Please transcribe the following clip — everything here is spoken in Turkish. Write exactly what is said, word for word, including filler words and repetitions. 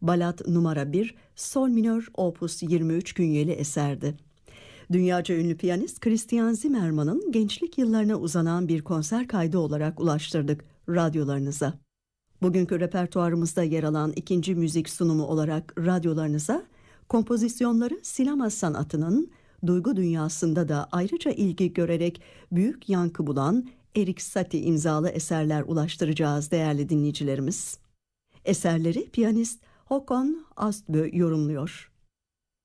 Balat numara bir, Sol minör opus yirmi üç künyeli eserdi. Dünyaca ünlü piyanist Christian Zimmermann'ın gençlik yıllarına uzanan bir konser kaydı olarak ulaştırdık radyolarınıza. Bugünkü repertuarımızda yer alan ikinci müzik sunumu olarak radyolarınıza kompozisyonları sinema sanatının duygu dünyasında da ayrıca ilgi görerek büyük yankı bulan Erik Satie imzalı eserler ulaştıracağız değerli dinleyicilerimiz. Eserleri piyanist Håkon Astbø yorumluyor.